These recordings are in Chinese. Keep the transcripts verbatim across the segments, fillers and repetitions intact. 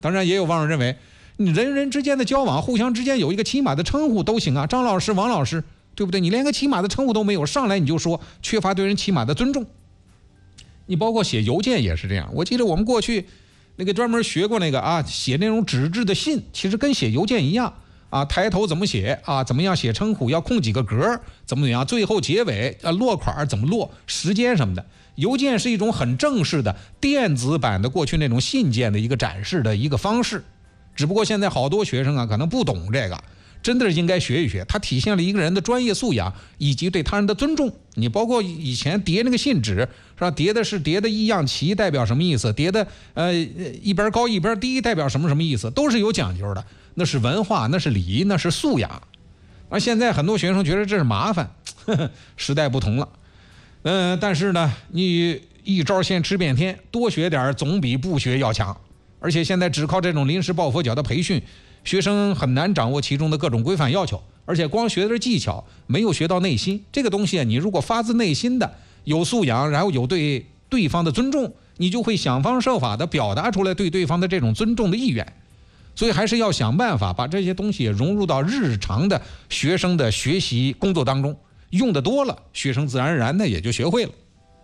当然，也有网友认为，你人人之间的交往，互相之间有一个起码的称呼都行啊，张老师、王老师，对不对？你连个起码的称呼都没有，上来你就说缺乏对人起码的尊重。你包括写邮件也是这样，我记得我们过去那个专门学过那个啊，写那种纸质的信，其实跟写邮件一样啊，抬头怎么写啊，怎么样写称呼，要空几个格，怎么怎么样，最后结尾啊落款怎么落，时间什么的。邮件是一种很正式的电子版的过去那种信件的一个展示的一个方式，只不过现在好多学生啊可能不懂这个，真的是应该学一学，它体现了一个人的专业素养以及对他人的尊重。你包括以前叠那个信纸是吧，叠的是叠的一样齐代表什么意思，叠的呃一边高一边低代表什么什么意思，都是有讲究的，那是文化，那是礼仪，那是素养。而现在很多学生觉得这是麻烦，呵呵，时代不同了。嗯、呃，但是呢，你一招先吃遍天，多学点总比不学要强。而且现在只靠这种临时抱佛脚的培训，学生很难掌握其中的各种规范要求，而且光学的是技巧，没有学到内心。这个东西你如果发自内心的有素养，然后有对对方的尊重，你就会想方设法的表达出来对对方的这种尊重的意愿。所以还是要想办法把这些东西融入到日常的学生的学习工作当中，用的多了，学生自然而然的也就学会了。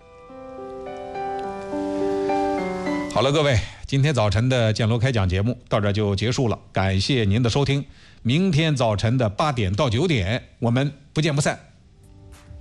好了，各位，今天早晨的建楼开讲节目到这就结束了，感谢您的收听。明天早晨的八点到九点，我们不见不散。